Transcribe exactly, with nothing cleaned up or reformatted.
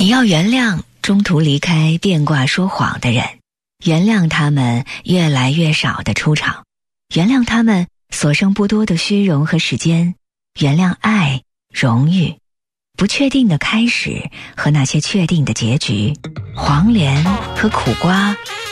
你要原谅中途离开变卦说谎的人，原谅他们越来越少的出场，原谅他们所剩不多的虚荣和时间，原谅爱、荣誉、不确定的开始和那些确定的结局，黄连和苦瓜